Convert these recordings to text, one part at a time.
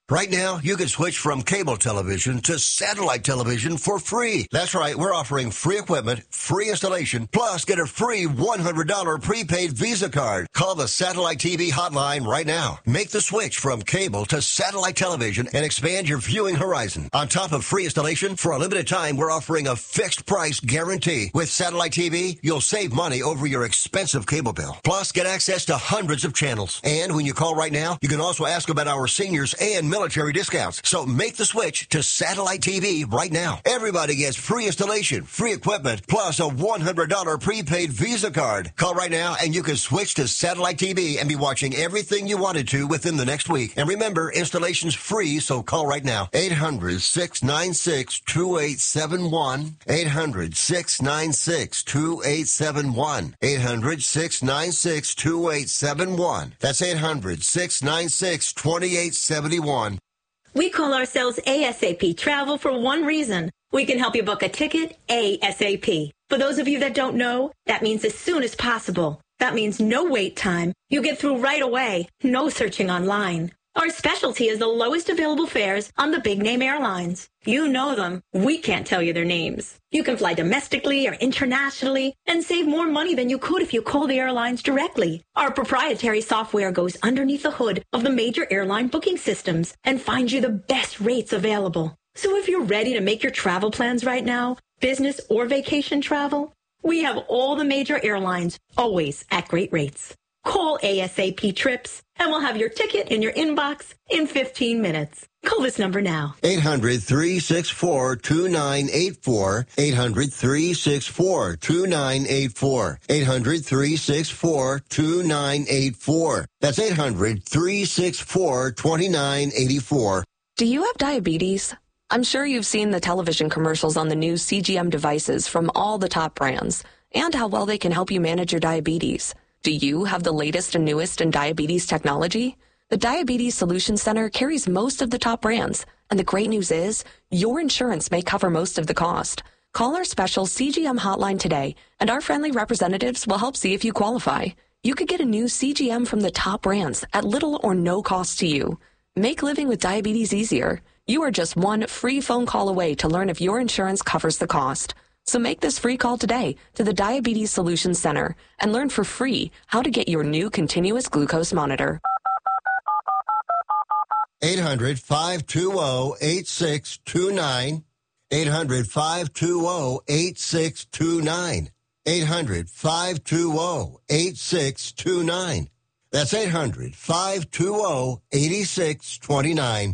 Right now, you can switch from cable television to satellite television for free. That's right, we're offering free equipment, free installation, plus get a free $100 prepaid Visa card. Call the Satellite TV hotline right now. Make the switch from cable to satellite television and expand your viewing horizon. On top of free installation, for a limited time, we're offering a fixed price guarantee. With Satellite TV, you'll save money over your expensive cable bill. Plus, get access to hundreds of channels. And when you call right now, you can also ask about our seniors and military discounts. So make the switch to Satellite TV right now. Everybody gets free installation, free equipment, plus a $100 prepaid Visa card. Call right now and you can switch to Satellite TV and be watching everything you wanted to within the next week. And remember, installation's free, so call right now. 800-696-2871. 800-696-2871. 800-696-2871. That's 800-696-2871. We call ourselves ASAP Travel for one reason. We can help you book a ticket ASAP. For those of you that don't know, that means as soon as possible. That means no wait time. You get through right away. No searching online. Our specialty is the lowest available fares on the big-name airlines. You know them. We can't tell you their names. You can fly domestically or internationally and save more money than you could if you call the airlines directly. Our proprietary software goes underneath the hood of the major airline booking systems and finds you the best rates available. So if you're ready to make your travel plans right now, business or vacation travel, we have all the major airlines, always at great rates. Call ASAP Trips, and we'll have your ticket in your inbox in 15 minutes. Call this number now. 800-364-2984. 800-364-2984. 800-364-2984. That's 800-364-2984. Do you have diabetes? I'm sure you've seen the television commercials on the new CGM devices from all the top brands and how well they can help you manage your diabetes. Do you have the latest and newest in diabetes technology? The Diabetes Solutions Center carries most of the top brands, and the great news is your insurance may cover most of the cost. Call our special CGM hotline today, and our friendly representatives will help see if you qualify. You could get a new CGM from the top brands at little or no cost to you. Make living with diabetes easier. You are just one free phone call away to learn if your insurance covers the cost. So make this free call today to the Diabetes Solutions Center and learn for free how to get your new continuous glucose monitor. 800-520-8629. 800-520-8629. 800-520-8629. That's 800-520-8629.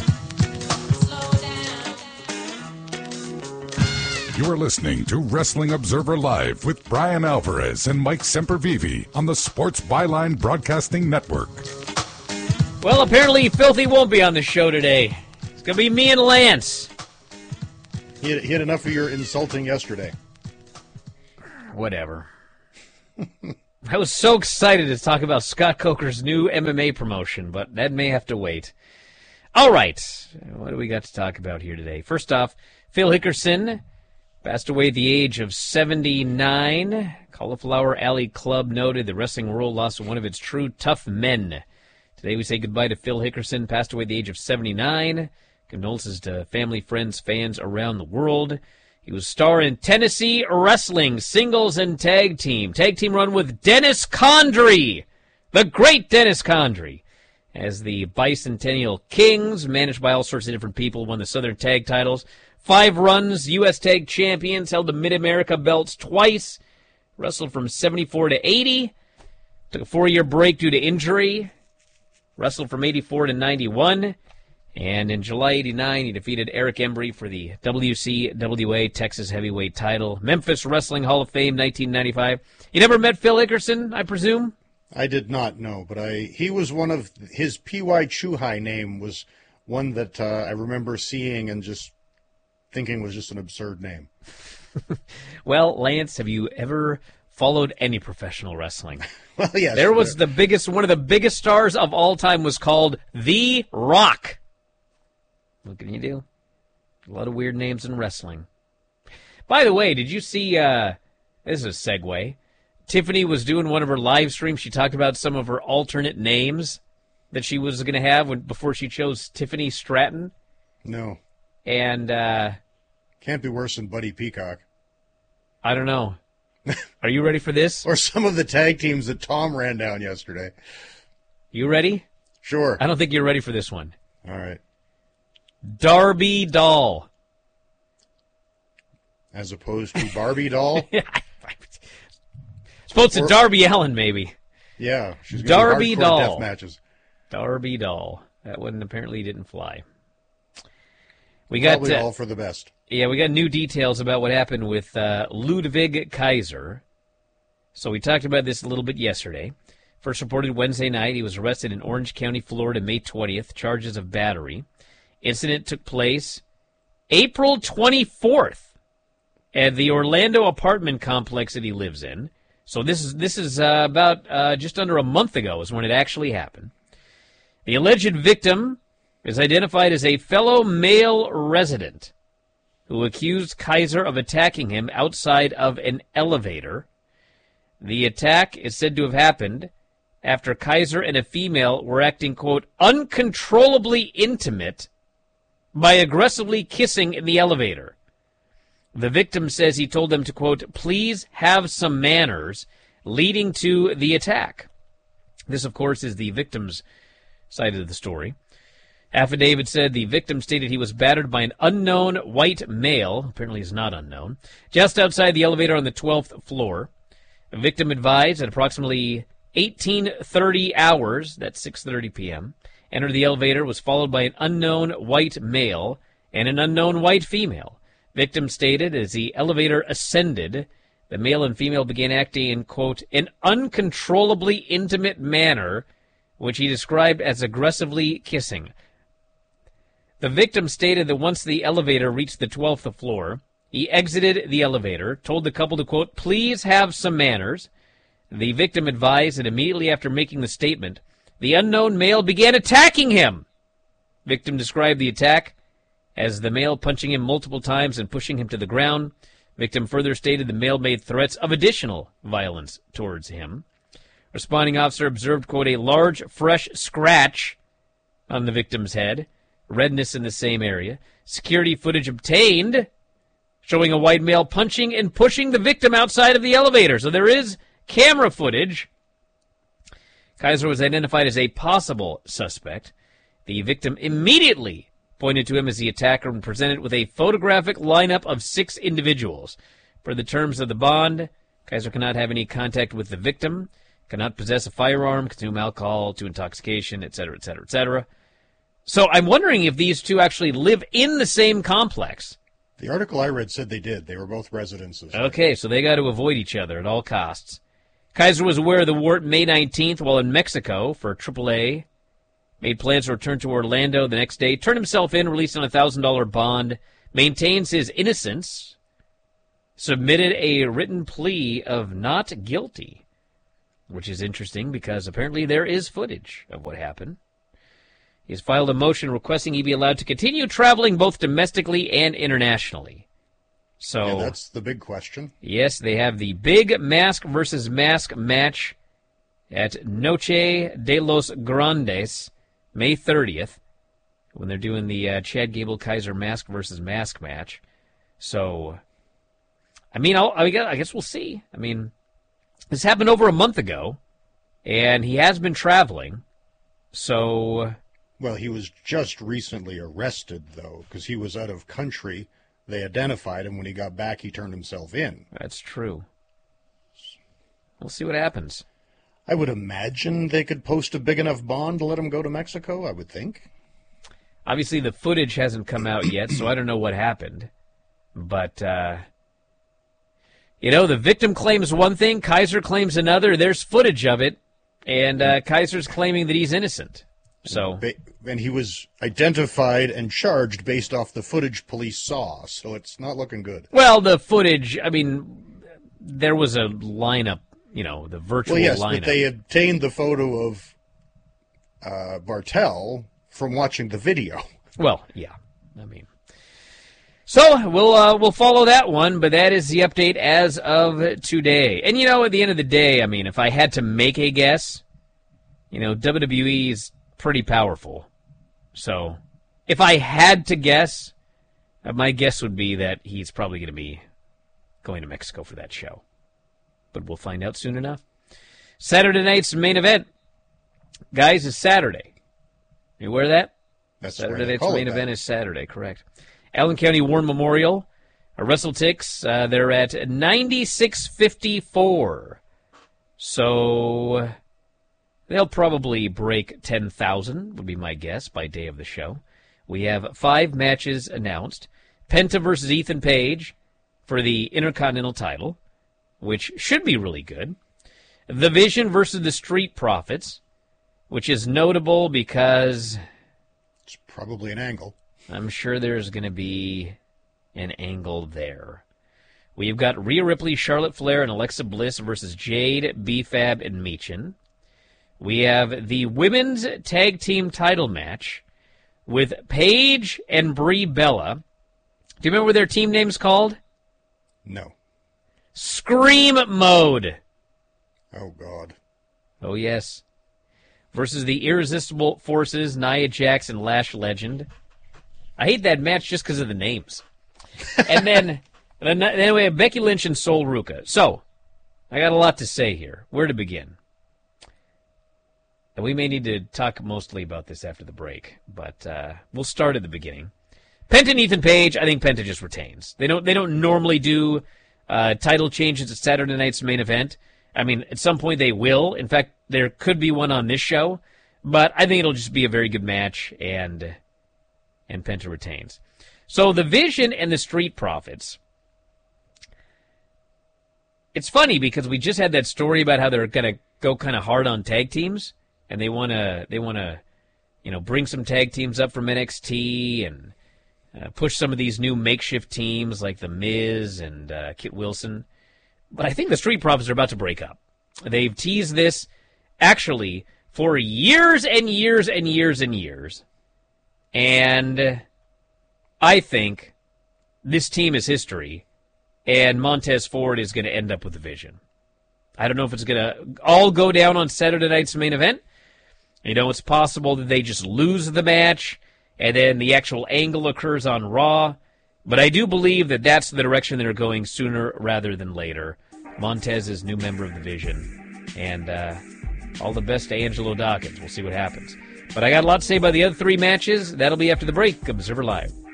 You're listening to Wrestling Observer Live with Brian Alvarez and Mike Sempervive on the Sports Byline Broadcasting Network. Well, apparently Filthy won't be on the show today. It's going to be me and Lance. He had enough of your insulting yesterday. Whatever. I was so excited to talk about Scott Coker's new MMA promotion, but that may have to wait. All right. What do we got to talk about here today? First off, Phil Hickerson passed away at the age of 79. Cauliflower Alley Club noted the wrestling world lost one of its true tough men. Today we say goodbye to Phil Hickerson, passed away at the age of 79. Condolences to family, friends, fans around the world. He was star in Tennessee Wrestling, singles and tag team. Tag team run with Dennis Condrey, the great Dennis Condrey. As the Bicentennial Kings, managed by all sorts of different people, won the Southern Tag titles. 5 runs, U.S. Tag Champions, held the Mid-America belts twice, wrestled from 74 to 80, took a 4-year break due to injury, wrestled from 84 to 91, and in July 89, he defeated Eric Embry for the WCWA Texas Heavyweight title. Memphis Wrestling Hall of Fame, 1995. You never met Phil Hickerson, I presume? I did not know, but he was one of, his P.Y. Chuhai name was one that I remember seeing and just thinking was just an absurd name. Well, Lance, have you ever followed any professional wrestling? Well, yes. There was one of the biggest stars of all time was called The Rock. What can you do? A lot of weird names in wrestling. By the way, did you see, this is a segue, Tiffany was doing one of her live streams. She talked about some of her alternate names. that she was going to have before she chose Tiffany Stratton? No. And can't be worse than Buddy Peacock. I don't know. Are you ready for this? Or some of the tag teams that Tom ran down yesterday. You ready? Sure. I don't think you're ready for this one. All right. Darby Doll. As opposed to Barbie Doll? Supposed to Darby Allin, maybe. Yeah. She's going Darby to be hardcore Doll. death matches. Darby Doll. That one apparently didn't fly. We got Probably all for the best. Yeah, we got new details about what happened with Ludwig Kaiser. So we talked about this a little bit yesterday. First reported Wednesday night, he was arrested in Orange County, Florida, May 20th, charges of battery. Incident took place April 24th at the Orlando apartment complex that he lives in. So this is about just under a month ago is when it actually happened. The alleged victim is identified as a fellow male resident who accused Kaiser of attacking him outside of an elevator. The attack is said to have happened after Kaiser and a female were acting, quote, uncontrollably intimate by aggressively kissing in the elevator. The victim says he told them to, quote, please have some manners, leading to the attack. This, of course, is the victim's side of the story. Affidavit said the victim stated he was battered by an unknown white male, apparently he's not unknown, just outside the elevator on the 12th floor. The victim advised at approximately 18:30 hours, that's 6:30 p.m., entered the elevator, was followed by an unknown white male and an unknown white female. Victim stated as the elevator ascended, the male and female began acting in, quote, an uncontrollably intimate manner, which he described as aggressively kissing. The victim stated that once the elevator reached the 12th floor, he exited the elevator, told the couple to, quote, please have some manners. The victim advised that immediately after making the statement, the unknown male began attacking him. Victim described the attack as the male punching him multiple times and pushing him to the ground. Victim further stated the male made threats of additional violence towards him. Responding officer observed, quote, a large, fresh scratch on the victim's head, redness in the same area. Security footage obtained showing a white male punching and pushing the victim outside of the elevator. So there is camera footage. Kaiser was identified as a possible suspect. The victim immediately pointed to him as the attacker and presented with a photographic lineup of 6 individuals. Per the terms of the bond, Kaiser cannot have any contact with the victim, cannot possess a firearm, consume alcohol to intoxication, etc., etc., etc. So I'm wondering if these two actually live in the same complex. The article I read said they did. They were both residences. Okay, so they got to avoid each other at all costs. Kaiser was aware of the warrant May 19th while in Mexico for AAA. Made plans to return to Orlando the next day. Turned himself in, released on a $1,000 bond. Maintains his innocence. Submitted a written plea of not guilty. Which is interesting because apparently there is footage of what happened. He has filed a motion requesting he be allowed to continue traveling both domestically and internationally. So yeah, that's the big question. Yes, they have the big mask versus mask match at Noche de los Grandes, May 30th, when they're doing the Chad Gable Kaiser mask versus mask match. So, I mean, I guess we'll see. I mean, this happened over a month ago, and he has been traveling. So, well, he was just recently arrested, though, because he was out of country. They identified him. When he got back, he turned himself in. That's true. We'll see what happens. I would imagine they could post a big enough bond to let him go to Mexico, I would think. Obviously, the footage hasn't come out yet, so I don't know what happened. But, the victim claims one thing, Kaiser claims another. There's footage of it, and Kaiser's claiming that he's innocent. So, and he was identified and charged based off the footage police saw, so it's not looking good. Well, the footage, I mean, there was a lineup, the virtual lineup. Well, yes, but they obtained the photo of Bartel from watching the video. Well, yeah, I mean. So, we'll follow that one, but that is the update as of today. And, at the end of the day, I mean, if I had to make a guess, WWE's pretty powerful. So, if I had to guess, my guess would be that he's probably going to be going to Mexico for that show. But we'll find out soon enough. Saturday night's main event, guys, is Saturday. You aware of that? That's Saturday night's main event is Saturday, correct. Allen County War Memorial, WrestleTix, they're at 96.54. So they'll probably break 10,000, would be my guess, by day of the show. We have 5 matches announced. Penta versus Ethan Page for the Intercontinental title, which should be really good. The Vision versus the Street Profits, which is notable because it's probably an angle. I'm sure there's going to be an angle there. We've got Rhea Ripley, Charlotte Flair, and Alexa Bliss versus Jade, B-Fab, and Michin. We have the Women's Tag Team title match with Paige and Brie Bella. Do you remember what their team name's called? No. Scream Mode. Oh, God. Oh, yes. Versus the Irresistible Forces, Nia Jax and Lash Legend. I hate that match just because of the names. And then we have Becky Lynch and Sol Ruca. So, I got a lot to say here. Where to begin? And we may need to talk mostly about this after the break, but we'll start at the beginning. Penta and Ethan Page, I think Penta just retains. They don't normally do title changes at Saturday night's main event. I mean, at some point they will. In fact, there could be one on this show, but I think it'll just be a very good match, and Penta retains. So the Vision and the Street Profits. It's funny because we just had that story about how they're going to go kind of hard on tag teams, and they want to, bring some tag teams up from NXT and push some of these new makeshift teams like The Miz and Kit Wilson. But I think the Street Profits are about to break up. They've teased this actually for years and years and years and years. And I think this team is history, and Montez Ford is going to end up with the Vision. I don't know if it's going to all go down on Saturday night's main event. It's possible that they just lose the match, and then the actual angle occurs on Raw. But I do believe that that's the direction they're going sooner rather than later. Montez is new member of the Vision. And all the best to Angelo Dawkins. We'll see what happens. But I got a lot to say about the other 3 matches. That'll be after the break. Observer Live.